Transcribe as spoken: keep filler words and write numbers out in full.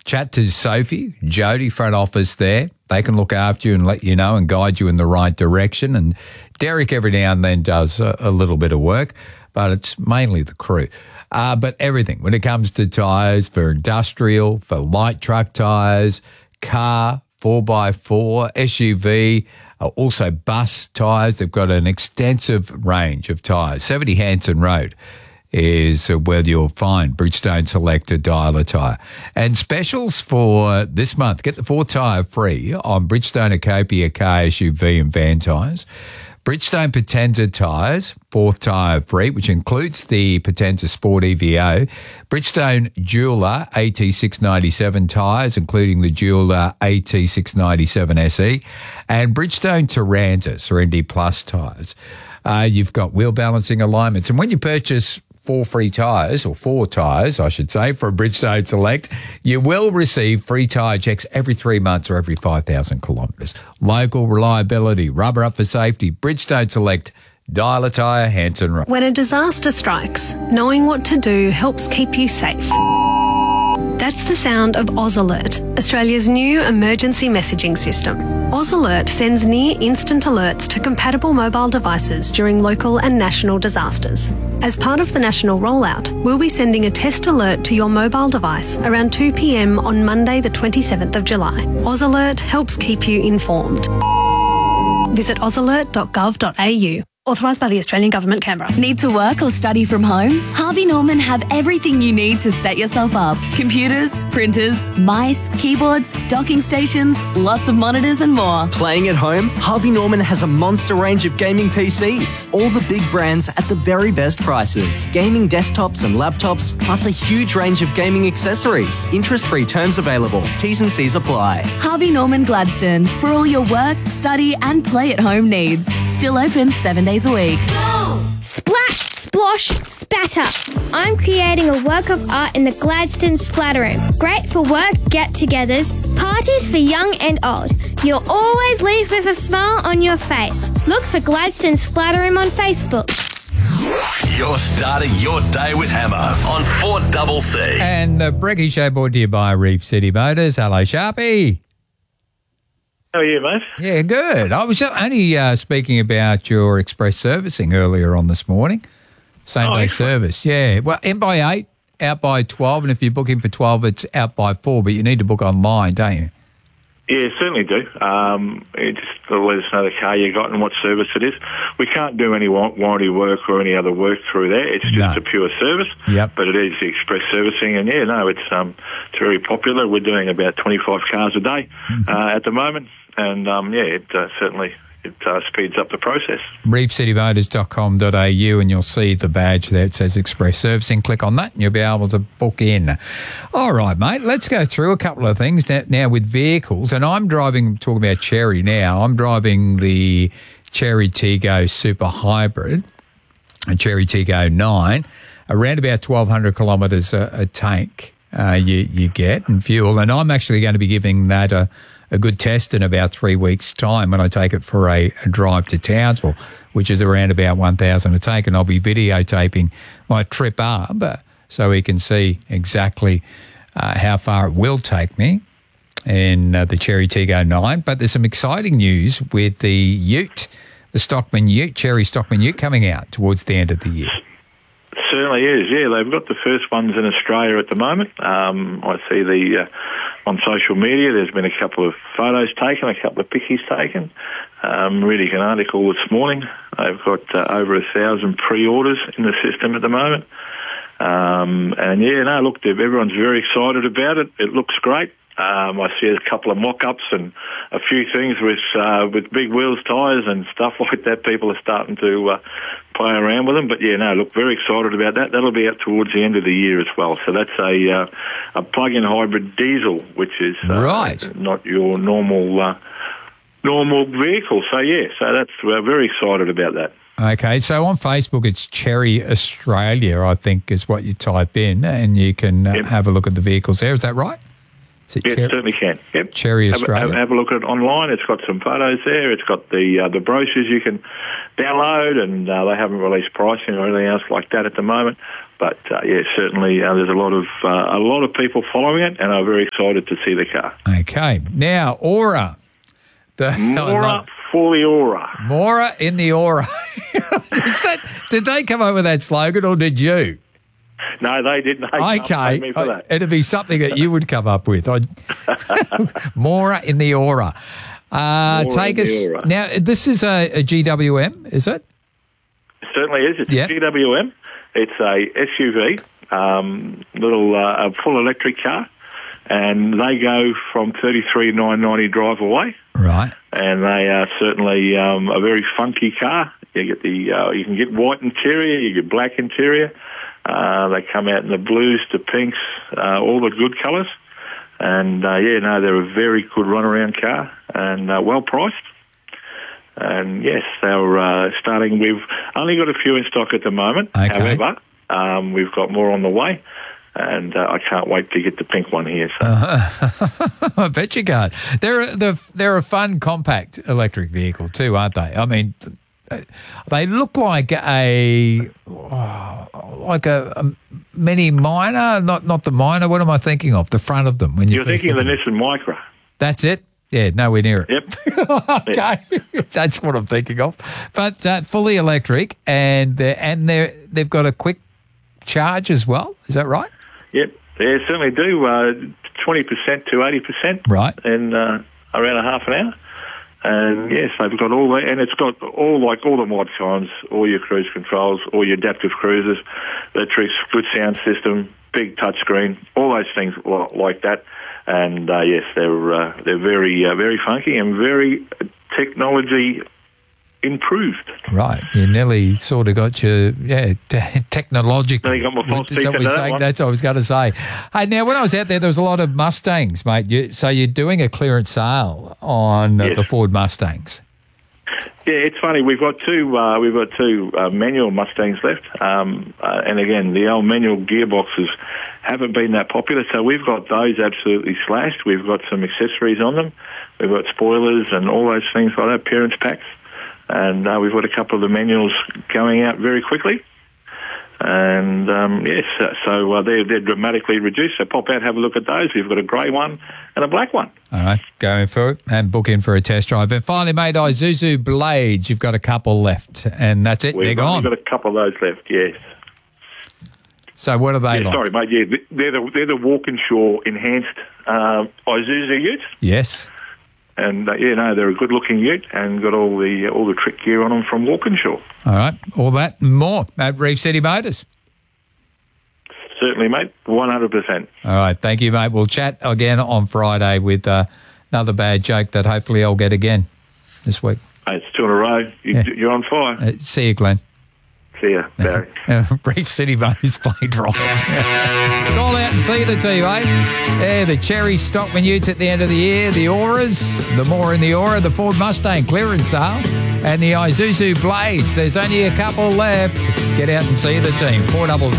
chat to Sophie, Jody, front office there. They can look after you and let you know and guide you in the right direction. And Derek every now and then does a, a little bit of work, but it's mainly the crew. Uh, but everything, when it comes to tyres for industrial, for light truck tyres, car, four by four, S U V, uh, also bus tyres. They've got an extensive range of tyres. seventy Hanson Road is where you'll find Bridgestone Select a Dialer tyre. And specials for this month, get the four tyre free on Bridgestone Acopia car, S U V and van tyres. Bridgestone Potenza tyres, fourth tyre free, which includes the Potenza Sport E V O. Bridgestone Jeweler A T six ninety-seven tyres, including the Jeweler A T six ninety-seven S E. And Bridgestone Tarantas, or N D Plus tyres. Uh, you've got wheel balancing alignments. And when you purchase four free tyres, or four tyres, I should say, for Bridgestone Select, you will receive free tyre checks every three months or every five thousand kilometres. Local reliability, rubber up for safety, Bridgestone Select, Dialer Tyre, Hanson Road. When a disaster strikes, knowing what to do helps keep you safe. That's the sound of Oz Alert, Australia's new emergency messaging system. Oz Alert sends near-instant alerts to compatible mobile devices during local and national disasters. As part of the national rollout, we'll be sending a test alert to your mobile device around two p.m. on Monday the twenty-seventh of July. Oz Alert helps keep you informed. Visit oz alert dot gov dot a u. Authorised by the Australian Government, Canberra. Need to work or study from home? Harvey Norman have everything you need to set yourself up. Computers, printers, mice, keyboards, docking stations, lots of monitors and more. Playing at home? Harvey Norman has a monster range of gaming P Cs. All the big brands at the very best prices. Gaming desktops and laptops, plus a huge range of gaming accessories. Interest-free terms available. T's and C's apply. Harvey Norman Gladstone. For all your work, study and play at home needs. Still open seven days a week. Go! Splat, splosh, spatter. I'm creating a work of art in the Gladstone Splatter Room. Great for work get-togethers, parties for young and old. You'll always leave with a smile on your face. Look for Gladstone Splatter Room on Facebook. You're starting your day with Hammer on four C C. And the Brekkie Show brought to you by Reef City Motors. Hello, Sharpie. How are you, mate? Yeah, good. I was only uh, speaking about your express servicing earlier on this morning. Same Oh, day excellent. service. Yeah. Well, in by eight, out by twelve, and if you book in for twelve, it's out by four, but you need to book online, don't you? Yeah, certainly do. Um, it just let us know the car you got and what service it is. We can't do any wa- warranty work or any other work through there. It's just No. a pure service. Yep. But it is the express servicing, and yeah, no, it's um, it's very popular. We're doing about twenty-five cars a day Mm-hmm. uh, at the moment, and um, yeah, it uh, certainly it uh, speeds up the process. reef city motors dot com dot a u, and you'll see the badge there. It says Express Servicing. Click on that and you'll be able to book in. All right, mate, let's go through a couple of things now, now with vehicles. And I'm driving, talking about Chery now, I'm driving the Chery Tiggo Super Hybrid, a Chery Tiggo nine, around about twelve hundred kilometres a, a tank uh, you, you get and fuel. And I'm actually going to be giving that a a good test in about three weeks' time when I take it for a, a drive to Townsville, which is around about one thousand a tank, and I'll be videotaping my trip up so we can see exactly uh, how far it will take me in uh, the Chery Tiggo nine. But there's some exciting news with the Ute, the Stockman Ute, Chery Stockman Ute, coming out towards the end of the year. Certainly is, yeah. They've got the first ones in Australia at the moment. Um, I see the uh, on social media there's been a couple of photos taken, a couple of pickies taken. Um, reading an article this morning, they've got uh, over a thousand pre-orders in the system at the moment. Um, and yeah, no, look, everyone's very excited about it. It looks great. Um, I see a couple of mock-ups and a few things with uh, with big wheels, tyres and stuff like that. People are starting to uh, play around with them. But, yeah, no, look, very excited about that. That'll be out towards the end of the year as well. So that's a uh, a plug-in hybrid diesel, which is uh, Right. not your normal uh, normal vehicle. So, yeah, so that's we're very excited about that. Okay, so on Facebook, it's Chery Australia, I think, is what you type in, and you can uh, Yep. have a look at the vehicles there. Is that right? Is it Yeah, Chery? it certainly can. Yep. Chery Have, Australia. have, have a look at it online. It's got some photos there. It's got the uh, the brochures you can download, and uh, they haven't released pricing or anything else like that at the moment. but uh, yeah, certainly uh, there's a lot of uh, a lot of people following it, and I'm very excited to see the car. Okay, now Aura, the More for the Aura. Mora in the Aura. Is that, did they come up with that slogan, or did you? No, they didn't. They Okay, can't pay me for that. it'd be something that you would come up with. Mora in the Aura. Uh, Mora take in us the Aura. now. This is a, a G W M, is it? It certainly is. It's Yep. a G W M. It's a S U V, um, little uh, a full electric car, and they go from thirty-three nine ninety drive away. Right. And they are certainly um, a very funky car. You get the uh, you can get white interior, you get black interior. Uh, they come out in the blues to pinks, uh, all the good colours. And uh, yeah, no, they're a very good runaround car and uh, well priced. And yes, they're uh, starting. We've only got a few in stock at the moment. Okay. However, um, we've got more on the way. And uh, I can't wait to get the pink one here. So. Uh-huh. I bet you can't. They're a, they're, they're a fun, compact electric vehicle too, aren't they? I mean, they look like a oh, like a, a mini Minor, not not the Minor. What am I thinking of? The front of them. When you You're thinking of the Nissan Micra. That's it. Yeah, nowhere near it. Yep. Okay, that's what I'm thinking of. But uh, fully electric, and they're, and they they've got a quick charge as well. Is that right? Yep, they certainly do. Uh, twenty percent to eighty percent, Right. in uh, around a half an hour. And yes, they've got all that, and it's got all like all the mod cons, all your cruise controls, all your adaptive cruises, electric, good sound system, big touchscreen, all those things li- like that. And uh, yes, they're uh, they're very uh, very funky and very technology improved. Right. You nearly sort of got your, yeah, t- technological. Nearly got my false Is speaker that what to you're that saying? one. That's what I was going to say. Hey, now, when I was out there, there was a lot of Mustangs, mate. You, so you're doing a clearance sale on uh, Yes. the Ford Mustangs. Yeah, it's funny. We've got two. Uh, we've got two uh, manual Mustangs left, um, uh, and again, the old manual gearboxes haven't been that popular. So we've got those absolutely slashed. We've got some accessories on them. We've got spoilers and all those things like that, appearance packs, and uh, we've got a couple of the manuals going out very quickly. And um, yes, so uh, they're they're dramatically reduced. So pop out, have a look at those. We've got a grey one and a black one. All right, go in for it and book in for a test drive. And finally, mate, Isuzu Blades, you've got a couple left, and that's it. We've They're only gone. got a couple of those left. Yes. So what are they Yeah, like? sorry, mate. Yeah, they're the they're the Walkinshaw enhanced uh, Isuzu utes. Yes. And uh, yeah, no, they're a good-looking ute and got all the uh, all the trick gear on them from Walkinshaw. All right, all that and more at Reef City Motors. Certainly, mate, one hundred percent. All right, thank you, mate. We'll chat again on Friday with uh, another bad joke that hopefully I'll get again this week. Hey, it's two in a row. You, Yeah. You're on fire. Uh, see you, Glenn. See ya, Barry. Reef City Motors play drive. Call out and see the team, eh? Yeah, the Cherry Stockman Utes at the end of the year, the Auras, the more in the Aura, the Ford Mustang clearance sale, and the Isuzu Blades. There's only a couple left. Get out and see the team. Four double